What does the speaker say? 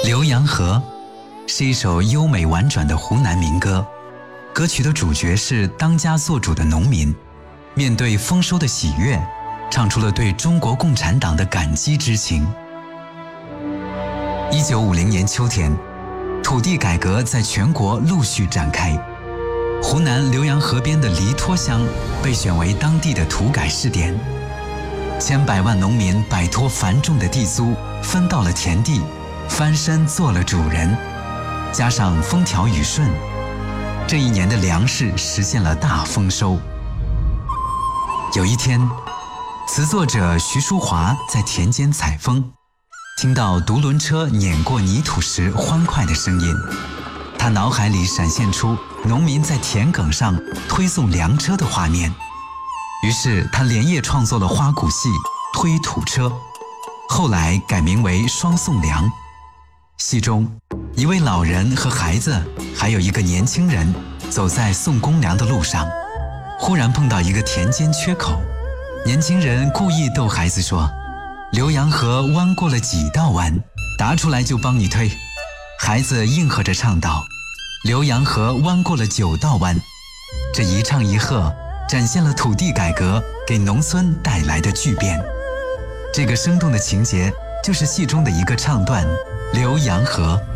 浏阳河是一首优美婉转的湖南民歌，歌曲的主角是当家做主的农民，面对丰收的喜悦，唱出了对中国共产党的感激之情。1950年秋天，土地改革在全国陆续展开，湖南浏阳河边的黎托乡被选为当地的土改试点，千百万农民摆脱繁重的地租，分到了田地，翻身做了主人，加上风调雨顺，这一年的粮食实现了大丰收。有一天，词作者徐淑华在田间采风，听到独轮车碾过泥土时欢快的声音，他脑海里闪现出农民在田埂上推送粮车的画面，于是他连夜创作了花鼓戏《推土车》，后来改名为《双送粮》。戏中，一位老人和孩子，还有一个年轻人，走在送公粮的路上，忽然碰到一个田间缺口。年轻人故意逗孩子说：“浏阳河弯过了几道弯，答出来就帮你推。”孩子应和着唱道：“浏阳河弯过了9道弯。”这一唱一和，展现了土地改革给农村带来的巨变。这个生动的情节，就是戏中的一个唱段《浏阳河》。